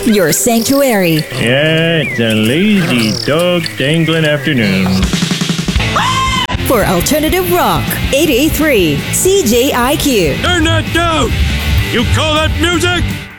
your sanctuary. Yeah, it's a lazy dog dangling afternoon. For alternative rock, 88.3 CJIQ. Turn that down! You call that music?